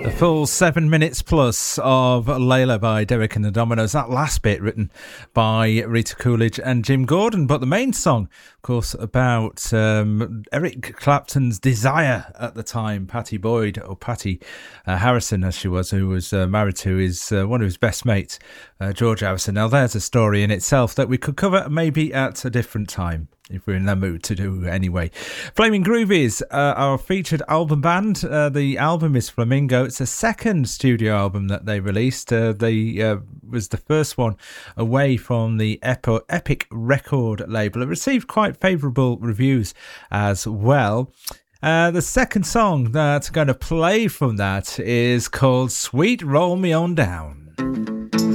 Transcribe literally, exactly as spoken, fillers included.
The full seven minutes plus of Layla by Derek and the Dominoes. That last bit written by Rita Coolidge and Jim Gordon. But the main song, of course, about um, Eric Clapton's desire at the time, Pattie Boyd, or Pattie uh, Harrison as she was, who was uh, married to his uh, one of his best mates, uh, George Harrison. Now there's a story in itself that we could cover maybe at a different time, if we're in the mood to do anyway. Flaming Groovies, uh, our featured album band. Uh, the album is Flamingo. It's a second studio album that they released. Uh, they uh, was the first one away from the Epo- Epic record label. It received quite favourable reviews as well. Uh, the second song that's going to play from that is called Sweet Roll Me On Down.